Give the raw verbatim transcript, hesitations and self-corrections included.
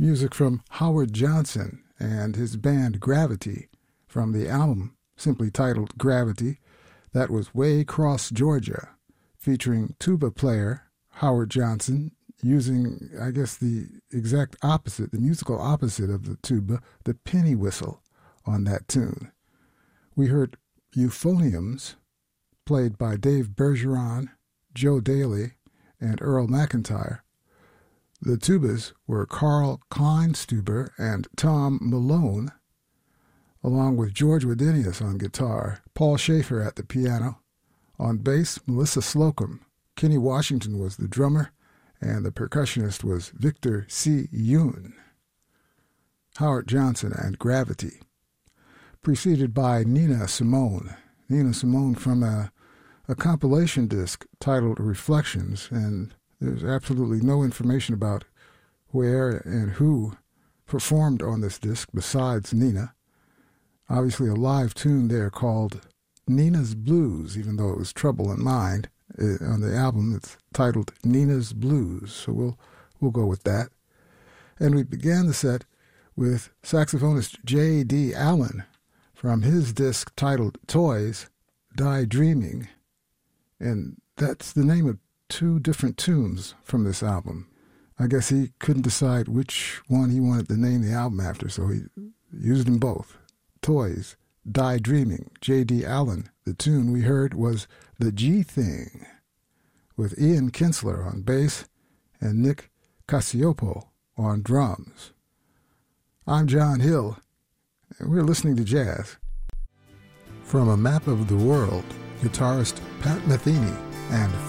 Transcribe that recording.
Music from Howard Johnson and his band Gravity from the album simply titled Gravity. That was Waycross, Georgia, featuring tuba player Howard Johnson using, I guess, the exact opposite, the musical opposite of the tuba, the penny whistle on that tune. We heard Euphoniums, played by Dave Bergeron, Joe Daly, and Earl McIntyre. The tubas were Carl Kleinstuber and Tom Malone, along with George Wadenius on guitar, Paul Schaefer at the piano. On bass, Melissa Slocum. Kenny Washington was the drummer, and the percussionist was Victor C. Yoon. Howard Johnson and Gravity, preceded by Nina Simone. Nina Simone from a, a compilation disc titled Reflections, and there's absolutely no information about where and who performed on this disc besides Nina. Obviously a live tune there called Nina's Blues, even though it was Trouble in Mind. It, on the album, it's titled Nina's Blues, so we'll we'll go with that. And we began the set with saxophonist J D. Allen from his disc titled Toys, Die Dreaming. And that's the name of two different tunes from this album. I guess he couldn't decide which one he wanted to name the album after, so he used them both. Toys, Die Dreaming, J D. Allen. The tune we heard was The G Thing, with Ian Kinsler on bass and Nick Cacioppo on drums. I'm John Hill, and we're listening to jazz. From A Map of the World, guitarist Pat Metheny and